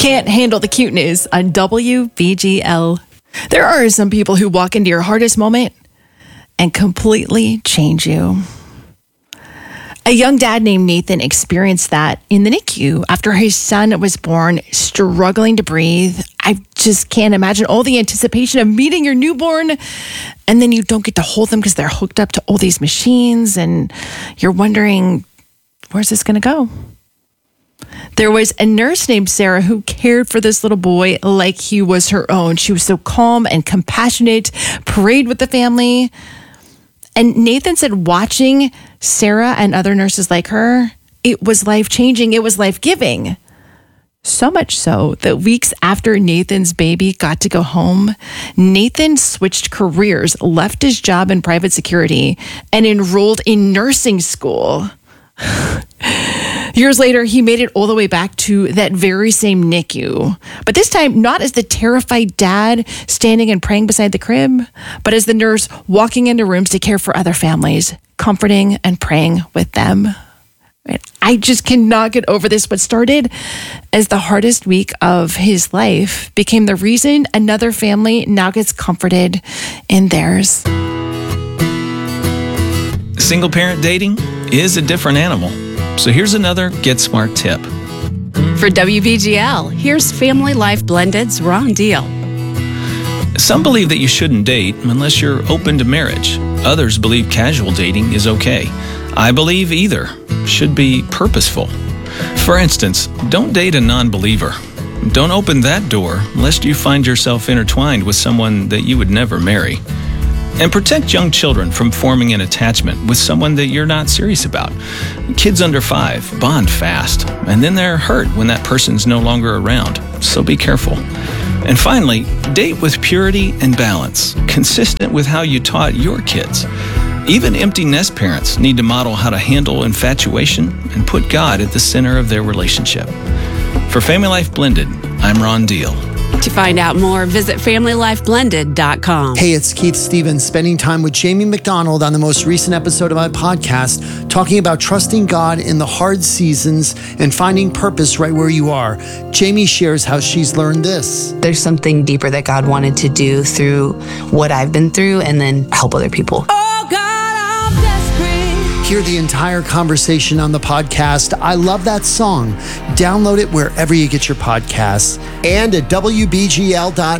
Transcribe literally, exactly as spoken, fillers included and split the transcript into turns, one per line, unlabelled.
Can't handle the cute news on W B G L. There are some people who walk into your hardest moment and completely change you. A young dad named Nathan experienced that in the N I C U after his son was born, struggling to breathe. I just can't imagine all the anticipation of meeting your newborn, and then you don't get to hold them because they're hooked up to all these machines, and you're wondering, where's this going to go? There was a nurse named Sarah who cared for this little boy like he was her own. She was so calm and compassionate, prayed with the family. And Nathan said watching Sarah and other nurses like her, it was life-changing. It was life-giving. So much so that weeks after Nathan's baby got to go home, Nathan switched careers, left his job in private security, and enrolled in nursing school. Years later, he made it all the way back to that very same N I C U. But this time, not as the terrified dad standing and praying beside the crib, but as the nurse walking into rooms to care for other families, comforting and praying with them. I just cannot get over this. What started as the hardest week of his life became the reason another family now gets comforted in theirs.
Single parent dating is a different animal. So here's another Get Smart tip.
For W B G L, here's Family Life Blended's Ron Deal.
Some believe that you shouldn't date unless you're open to marriage. Others believe casual dating is okay. I believe either should be purposeful. For instance, don't date a non-believer. Don't open that door lest you find yourself intertwined with someone that you would never marry. And protect young children from forming an attachment with someone that you're not serious about. Kids under five bond fast, and then they're hurt when that person's no longer around, so be careful. And finally, date with purity and balance, consistent with how you taught your kids. Even empty nest parents need to model how to handle infatuation and put God at the center of their relationship. For Family Life Blended, I'm Ron Deal.
To find out more, visit family life blended dot com.
Hey, it's Keith Stevens, spending time with Jamie McDonald on the most recent episode of my podcast, talking about trusting God in the hard seasons and finding purpose right where you are. Jamie shares how she's learned this.
There's something deeper that God wanted to do through what I've been through and then help other people.
Oh God, I'm desperate.
Hear the entire conversation on the podcast. I love that song. Download it wherever you get your podcasts and at W B G L dot